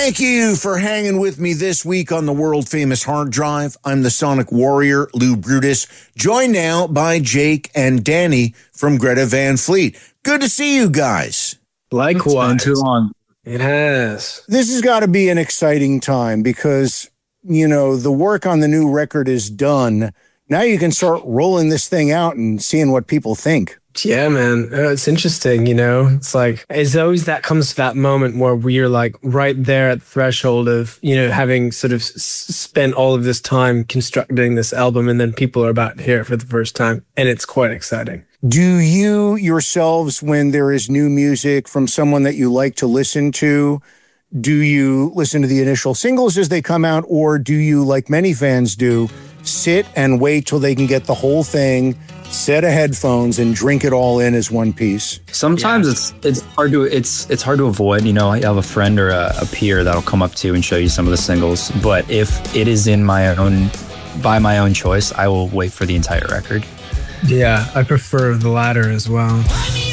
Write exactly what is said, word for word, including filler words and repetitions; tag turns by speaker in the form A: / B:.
A: Thank you for hanging with me this week on the world-famous Hard Drive. I'm the Sonic Warrior, Lou Brutus, joined now by Jake and Danny from Greta Van Fleet. Good to see you guys.
B: Likewise.
C: It's been too long.
B: It has.
D: This has got to be an exciting time because, you know, the work on the new record is done. Now you can start rolling this thing out and seeing what people think.
B: Yeah, man. Uh, it's interesting, you know? It's like, it's always that comes to that moment where we're like right there at the threshold of, you know, having sort of s- spent all of this time constructing this album, and then people are about to hear it for the first time. And it's quite exciting.
D: Do you yourselves, when there is new music from someone that you like to listen to, do you listen to the initial singles as they come out, or do you, like many fans do, sit and wait till they can get the whole thing, set of headphones, and drink it all in as one piece?
C: Sometimes
B: Yeah.
C: it's it's hard to it's it's hard to avoid. You know, you have a friend or a, a peer that'll come up to you and show you some of the singles. But if it is in my own by my own choice, I will wait for the entire record.
B: Yeah, I prefer the latter as well.